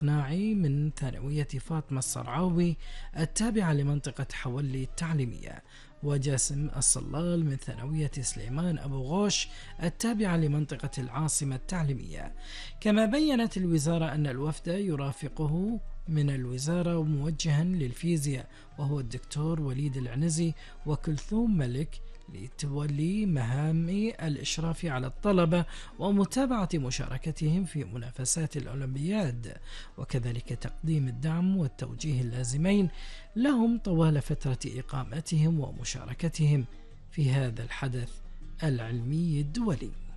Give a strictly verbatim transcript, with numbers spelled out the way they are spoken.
ناعي من ثانوية فاطمة الصرعاوي التابعة لمنطقة حولي التعليمية، وجاسم الصلال من ثانوية سليمان أبو غوش التابعة لمنطقة العاصمة التعليمية. كما بيّنت الوزارة أن الوفد يرافقه من الوزارة موجها للفيزياء وهو الدكتور وليد العنزي وكلثوم ملك لتولي مهام الإشراف على الطلبة ومتابعة مشاركتهم في منافسات الأولمبياد، وكذلك تقديم الدعم والتوجيه اللازمين لهم طوال فترة إقامتهم ومشاركتهم في هذا الحدث العلمي الدولي.